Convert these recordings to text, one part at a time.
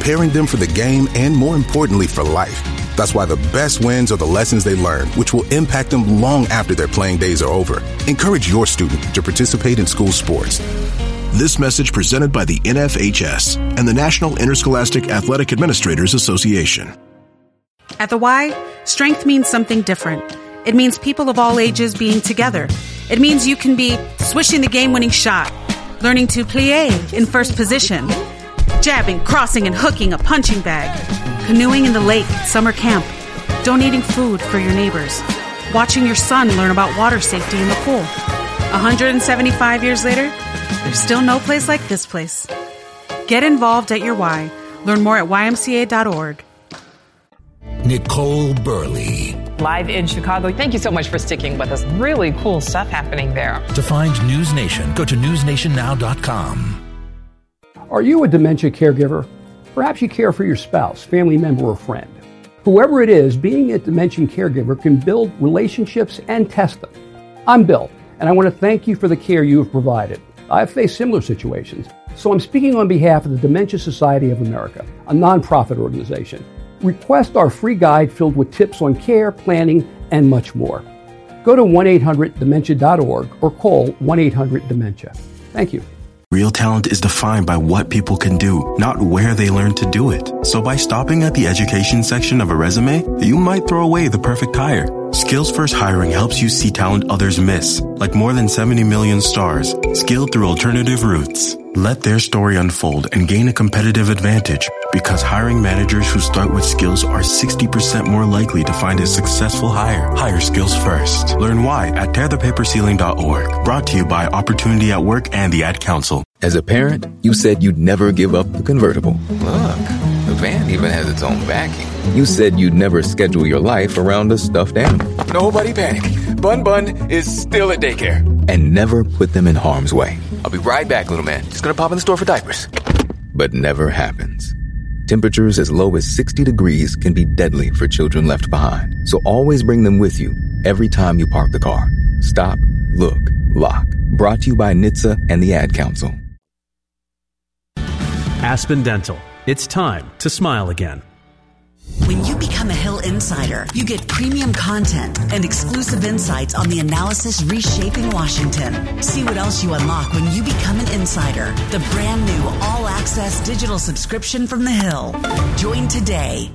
preparing them for the game and, more importantly, for life. That's why the best wins are the lessons they learn, which will impact them long after their playing days are over. Encourage your student to participate in school sports. This message presented by the NFHS and the National Interscholastic Athletic Administrators Association. At the Y, strength means something different. It means people of all ages being together. It means you can be swishing the game-winning shot, learning to plie in first position, jabbing, crossing, and hooking a punching bag, canoeing in the lake at summer camp, donating food for your neighbors, watching your son learn about water safety in the pool. 175 years later, there's still no place like this place. Get involved at your Y. Learn more at ymca.org. Nicole Burley. Live in Chicago. Thank you so much for sticking with us. Really cool stuff happening there. To find News Nation, go to newsnationnow.com. Are you a dementia caregiver? Perhaps you care for your spouse, family member, or friend. Whoever it is, being a dementia caregiver can build relationships and test them. I'm Bill, and I want to thank you for the care you have provided. I've faced similar situations, so I'm speaking on behalf of the Dementia Society of America, a nonprofit organization. Request our free guide filled with tips on care, planning, and much more. Go to 1-800-DEMENTIA.org or call 1-800-DEMENTIA. Thank you. Real talent is defined by what people can do, not where they learn to do it. So by stopping at the education section of a resume, you might throw away the perfect hire. Skills First Hiring helps you see talent others miss, like more than 70 million stars, skilled through alternative routes. Let their story unfold and gain a competitive advantage, because hiring managers who start with skills are 60% more likely to find a successful hire. Hire skills first. Learn why at tearthepaperceiling.org. Brought to you by Opportunity at Work and the Ad Council. As a parent, you said you'd never give up the convertible. Look, the van even has its own backing. You said you'd never schedule your life around a stuffed animal. Nobody panic. Bun is still at daycare. And never put them in harm's way. I'll be right back, little man. Just gonna pop in the store for diapers. But never happens. Temperatures as low as 60 degrees can be deadly for children left behind. So always bring them with you every time you park the car. Stop, look, lock. Brought to you by NHTSA and the Ad Council. Aspen Dental. It's time to smile again. When you become a Hill Insider, you get premium content and exclusive insights on the analysis reshaping Washington. See what else you unlock when you become an insider. The brand new all-access digital subscription from the Hill. Join today.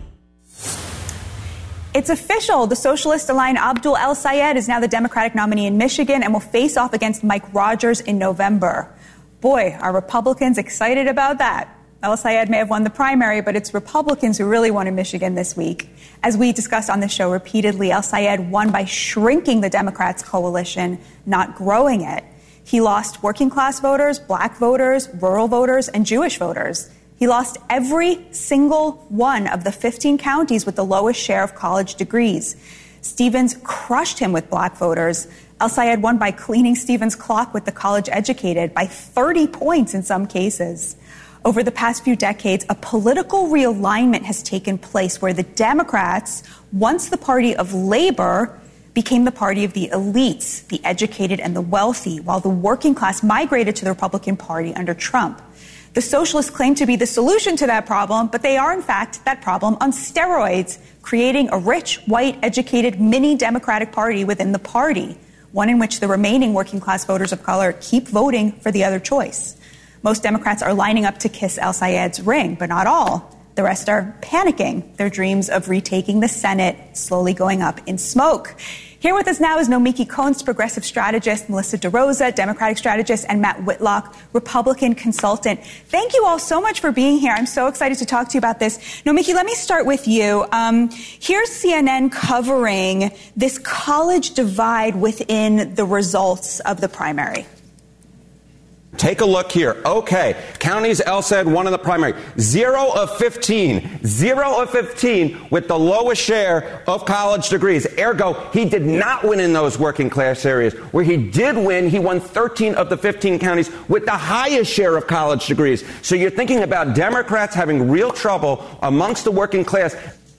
It's official. The socialist Alain Abdul El-Sayed is now the Democratic nominee in Michigan and will face off against Mike Rogers in November. Boy, are Republicans excited about that. El-Sayed may have won the primary, but it's Republicans who really won in Michigan this week. As we discussed on the show repeatedly, El-Sayed won by shrinking the Democrats' coalition, not growing it. He lost working-class voters, black voters, rural voters, and Jewish voters. He lost every single one of the 15 counties with the lowest share of college degrees. Stevens crushed him with black voters. El-Sayed won by cleaning Stevens' clock with the college-educated by 30 points in some cases. Over the past few decades, a political realignment has taken place where the Democrats, once the party of labor, became the party of the elites, the educated and the wealthy, while the working class migrated to the Republican Party under Trump. The socialists claim to be the solution to that problem, but they are, in fact, that problem on steroids, creating a rich, white, educated mini-Democratic Party within the party, one in which the remaining working-class voters of color keep voting for the other choice. Most Democrats are lining up to kiss El-Sayed's ring, but not all. The rest are panicking, their dreams of retaking the Senate slowly going up in smoke. Here with us now is Nomiki Konst, progressive strategist, Melissa DeRosa, Democratic strategist, and Matt Whitlock, Republican consultant. Thank you all so much for being here. I'm so excited to talk to you about this. Nomiki, let me start with you. Here's CNN covering this college divide within the results of the primary. Take a look here. Okay, counties El-Sayed won in the primary. 0 of 15. 0 of 15 with the lowest share of college degrees. Ergo, he did not win in those working class areas. Where he did win, he won 13 of the 15 counties with the highest share of college degrees. So you're thinking about Democrats having real trouble amongst the working class.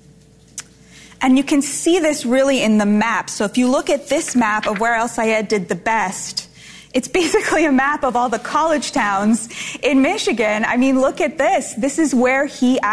And you can see this really in the map. So if you look at this map of where El-Sayed did the best, it's basically a map of all the college towns in Michigan. I mean, look at this. This is where he